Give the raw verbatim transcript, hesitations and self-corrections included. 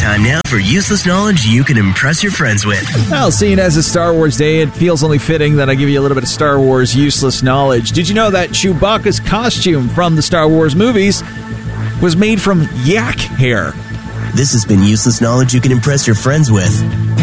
Time now for useless knowledge you can impress your friends with. Well, seeing as it's Star Wars Day, it feels only fitting that I give you a little bit of Star Wars useless knowledge. Did you know that Chewbacca's costume from the Star Wars movies was made from yak hair? This has been useless knowledge you can impress your friends with.